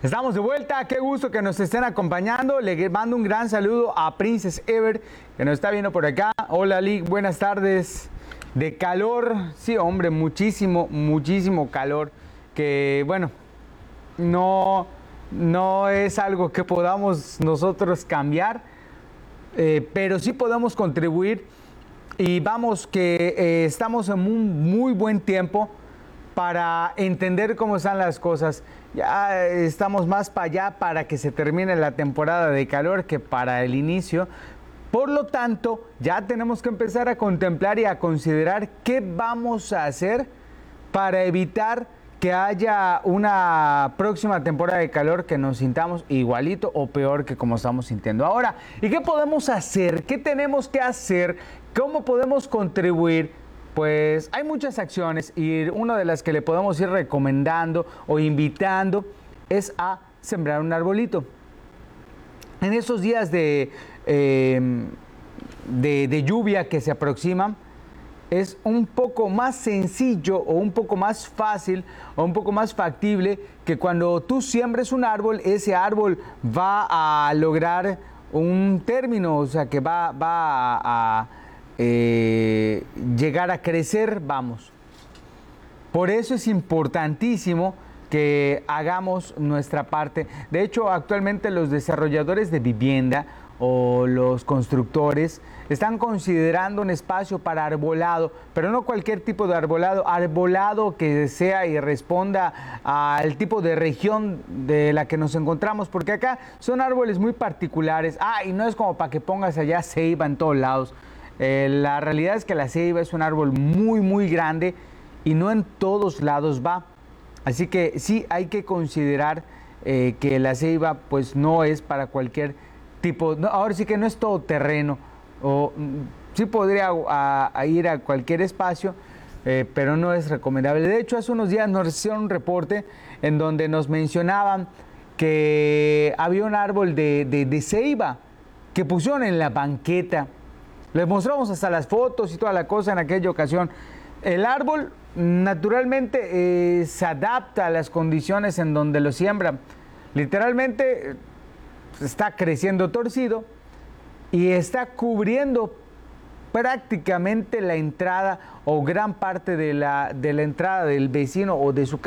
Estamos de vuelta, qué gusto que nos estén acompañando. Le mando un gran saludo a Princess Ever, que nos está viendo por acá. Hola, Lick, buenas tardes. De calor, sí, hombre, muchísimo, muchísimo calor. Que bueno, no es algo que podamos nosotros cambiar, pero sí podemos contribuir. Y vamos, que estamos en un muy buen tiempo para entender cómo están las cosas. Ya estamos más para allá para que se termine la temporada de calor que para el inicio. Por lo tanto, ya tenemos que empezar a contemplar y a considerar qué vamos a hacer para evitar que haya una próxima temporada de calor que nos sintamos igualito o peor que como estamos sintiendo ahora. ¿Y qué podemos hacer? ¿Qué tenemos que hacer? ¿Cómo podemos contribuir? Pues hay muchas acciones y una de las que le podemos ir recomendando o invitando es a sembrar un arbolito. En esos días de lluvia que se aproximan, es un poco más sencillo o un poco más fácil o un poco más factible que cuando tú siembres un árbol, ese árbol va a lograr un término, o sea que va a llegar a crecer, vamos. Por eso es importantísimo que hagamos nuestra parte. De hecho, actualmente los desarrolladores de vivienda o los constructores están considerando un espacio para arbolado, pero no cualquier tipo de arbolado, arbolado que sea y responda al tipo de región de la que nos encontramos, porque acá son árboles muy particulares. Y no es como para que pongas allá ceiba en todos lados. La realidad es que la ceiba es un árbol muy, muy grande y no en todos lados va. Así que sí hay que considerar que la ceiba pues no es para cualquier tipo, no, ahora sí que no es todo terreno, o sí podría ir a cualquier espacio, pero no es recomendable. De hecho, hace unos días nos hicieron un reporte en donde nos mencionaban que había un árbol de ceiba que pusieron en la banqueta. Les mostramos hasta las fotos y toda la cosa en aquella ocasión. El árbol naturalmente se adapta a las condiciones en donde lo siembran. Literalmente está creciendo torcido y está cubriendo prácticamente la entrada o gran parte de la entrada del vecino o de su casa.